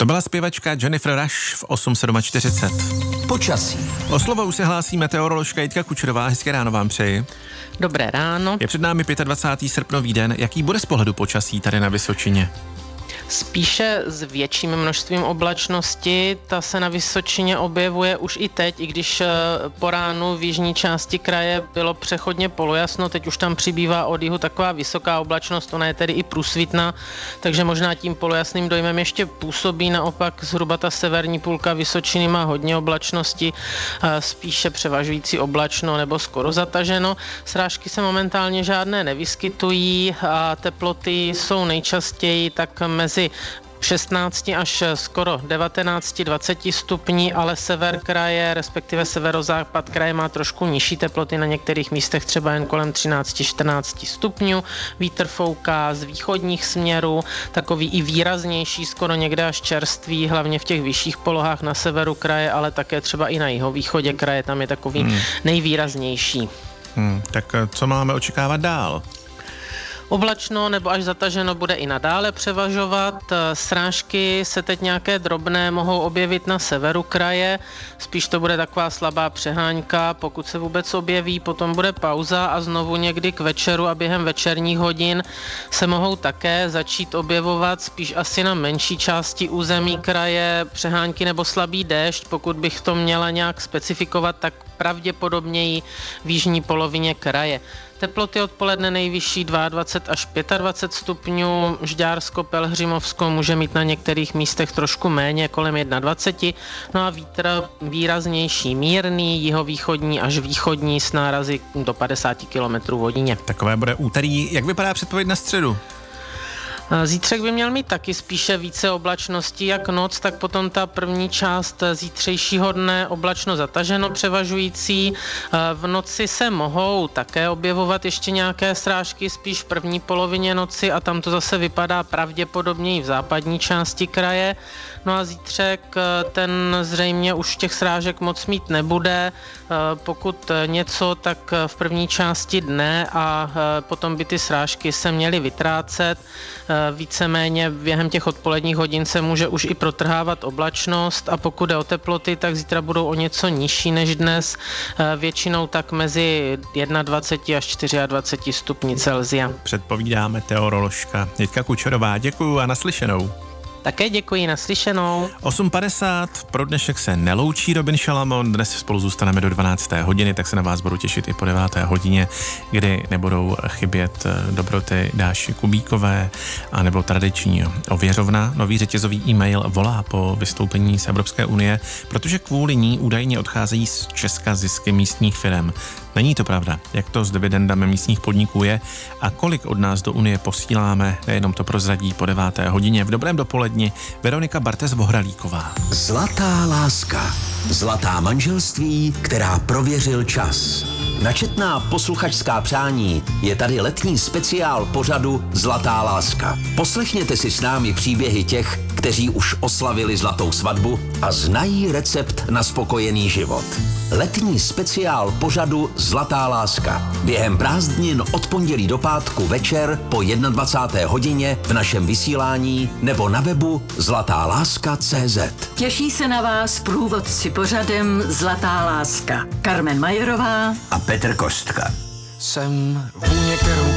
To byla zpěvačka Jennifer Rush v 8:47. Počasí. O slovo už se hlásí meteoroložka Jitka Kučerová. Hezké ráno vám přeji. Dobré ráno. Je před námi 25. srpnový den. Jaký bude z pohledu počasí tady na Vysočině? Spíše s větším množstvím oblačnosti, ta se na Vysočině objevuje už i teď, i když po ránu v jižní části kraje bylo přechodně polojasno, teď už tam přibývá od jihu taková vysoká oblačnost, ona je tedy i průsvitná, takže možná tím polojasným dojmem ještě působí, naopak zhruba ta severní půlka Vysočiny má hodně oblačnosti, spíše převažující oblačno nebo skoro zataženo. Srážky se momentálně žádné nevyskytují a teploty jsou nejčastěji tak mezi 16 až skoro 19-20 stupní, ale sever kraje, respektive severozápad kraje má trošku nižší teploty, na některých místech třeba jen kolem 13-14 stupňů. Vítr fouká z východních směrů, takový i výraznější, skoro někde až čerstvý, hlavně v těch vyšších polohách na severu kraje, ale také třeba i na jihovýchodě kraje, tam je takový nejvýraznější. Tak co máme očekávat dál? Oblačno nebo až zataženo bude i nadále převažovat. Srážky se teď nějaké drobné mohou objevit na severu kraje, spíš to bude taková slabá přeháňka, pokud se vůbec objeví, potom bude pauza a znovu někdy k večeru a během večerních hodin se mohou také začít objevovat spíš asi na menší části území kraje přehánky nebo slabý déšť. Pokud bych to měla nějak specifikovat, tak pravděpodobněji v jižní polovině kraje. Teploty odpoledne nejvyšší 22 až 25 stupňů, Žďársko, Pelhřimovsko může mít na některých místech trošku méně, kolem 21, no a vítr výraznější mírný, jihovýchodní až východní s nárazy do 50 km v hodině. Takové bude úterý. Jak vypadá předpověď na středu? Zítřek by měl mít taky spíše více oblačností jak noc, tak potom ta první část zítřejšího dne oblačno zataženo převažující. V noci se mohou také objevovat ještě nějaké srážky spíš v první polovině noci a tam to zase vypadá pravděpodobně i v západní části kraje. No a zítřek ten zřejmě už těch srážek moc mít nebude. Pokud něco, tak v první části dne a potom by ty srážky se měly vytrácet. Víceméně během těch odpoledních hodin se může už i protrhávat oblačnost a pokud jde o teploty, tak zítra budou o něco nižší než dnes, většinou tak mezi 21 až 24 stupni Celsia. Předpovídá meteoroložka Jitka Kučerová. Děkuju a naslyšenou. Také děkuji, naslyšenou. 8:50, pro dnešek se neloučí Robin Šalamon, dnes spolu zůstaneme do 12. hodiny, tak se na vás budu těšit i po 9. hodině, kdy nebudou chybět dobroty Dáši Kubíkové a nebo tradiční ověřovna. Nový řetězový e-mail volá po vystoupení z Evropské unie, protože kvůli ní údajně odcházejí z Česka zisky místních firem. Není to pravda, jak to s dividendami místních podniků je a kolik od nás do Unie posíláme, nejenom to prozradí po 9. hodině. V dobrém dopoledni Veronika Bartes-Vohralíková. Zlatá láska. Zlatá manželství, která prověřil čas. Na četná posluchačská přání je tady letní speciál pořadu Zlatá láska. Poslechněte si s námi příběhy těch, kteří už oslavili zlatou svatbu a znají recept na spokojený život. Letní speciál pořadu Zlatá láska. Během prázdnin od pondělí do pátku večer po 21. hodině v našem vysílání nebo na webu zlatáláska.cz. Těší se na vás průvodci pořadem Zlatá láska. Carmen Majerová a Petr Kostka. Jsem vůně, kterou